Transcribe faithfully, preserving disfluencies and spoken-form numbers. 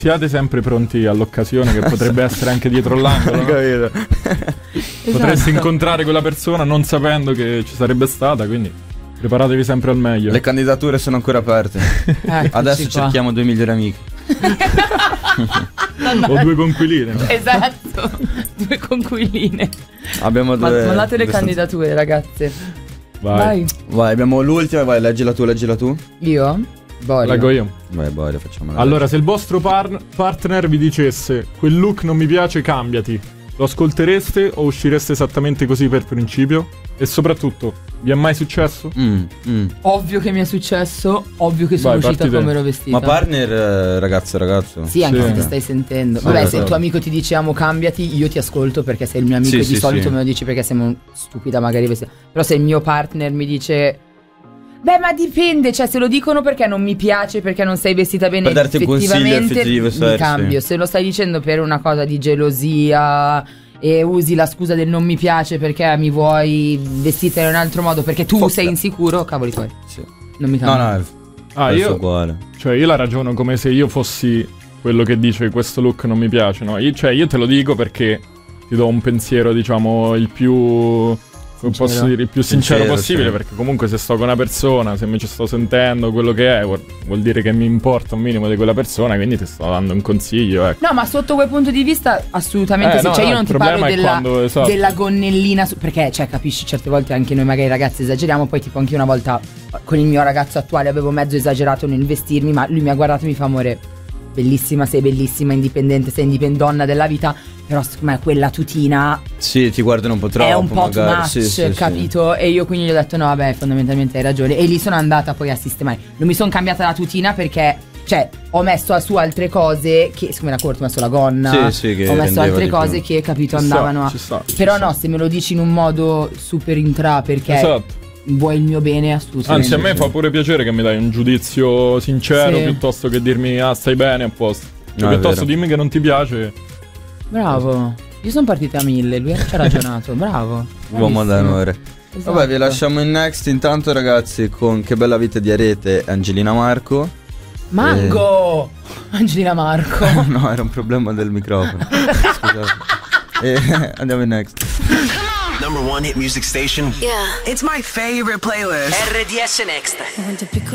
Siate sempre pronti all'occasione che potrebbe essere anche dietro l'angolo, no? Capito? Potresti esatto. incontrare quella persona non sapendo che ci sarebbe stata, quindi preparatevi sempre al meglio. Le candidature sono ancora aperte. Adesso cerchiamo qua. due migliori amiche. O due conquiline, no? Esatto, due conquiline. Abbiamo due. Mandate le candidature, ragazze. Vai. Vai. Vai, abbiamo l'ultima, vai, leggila tu, leggila tu. Io? Borio. Leggo io. Vai, Borio, facciamo. Allora, se il vostro par- partner vi dicesse quel look non mi piace, cambiati, lo ascoltereste o uscireste esattamente così per principio? E soprattutto, vi è mai successo? Mm, mm. Ovvio che mi è successo, ovvio che sono Vai, uscita come te. ero vestita. Ma partner, eh, ragazzo, ragazzo? Sì, anche sì. se ti stai sentendo. Sì, Vabbè, esatto. se il tuo amico ti dice amo cambiati, io ti ascolto perché sei il mio amico sì, e sì, di solito sì. me lo dici perché sei stupida magari vestita. Però se il mio partner mi dice beh, ma dipende, cioè se lo dicono perché non mi piace, perché non sei vestita bene, per darti un consiglio effettivamente effettivo, mi cambio. Se lo stai dicendo per una cosa di gelosia e usi la scusa del non mi piace perché mi vuoi vestita in un altro modo perché tu Focca. sei insicuro, cavoli tuoi. Sì. Non mi No, cambio. no, è Ah, io, uguale. cioè io la ragiono come se io fossi quello che dice questo look non mi piace, no? Io, cioè io te lo dico perché ti do un pensiero, diciamo, il più... Sincero. Posso dire il più sincero, Sincero, possibile, sì. perché comunque se sto con una persona, se mi ci sto sentendo quello che è, vuol, vuol dire che mi importa un minimo di quella persona, quindi ti sto dando un consiglio, ecco. No, ma sotto quel punto di vista assolutamente Eh, sì. no, Cioè no, io non il ti parlo problema è della, quando, esatto. della gonnellina su- perché, cioè, capisci, certe volte anche noi magari ragazzi esageriamo. Poi tipo anche una volta con il mio ragazzo attuale avevo mezzo esagerato nel vestirmi, ma lui mi ha guardato e mi fa amore, bellissima, sei bellissima, indipendente, sei indipendonna della vita, però secondo me quella tutina Sì, ti guardano un po' troppo. è un po' too magari. much, Sì, sì, capito? Sì. E io quindi gli ho detto no, vabbè, fondamentalmente hai ragione. E lì sono andata poi a sistemare. Non mi sono cambiata la tutina perché, cioè, ho messo su altre cose che, siccome era corto, ho messo la gonna, Sì, sì, che ho messo rendeva altre di cose più. che, capito, Ci sta, andavano a... ci sta, ci Però sta. no, se me lo dici in un modo super intra perché Esatto. vuoi il mio bene, assolutamente. Anzi, a me fa pure piacere che mi dai un giudizio sincero Sì. piuttosto che dirmi ah stai bene, a posto. Cioè, No, è piuttosto vero. dimmi che non ti piace. Bravo. Io sono partita a mille, lui ci ha ragionato, bravo. Uomo Bravissimo. d'onore. Esatto. Vabbè, vi lasciamo in next intanto, ragazzi, con Che bella vita di Arete e Angelina Marco. Mango! Angelina Marco. No, era un problema del microfono. Scusate. E andiamo in next. Number one hit music station. Yeah. It's my favorite playlist. R D S Next.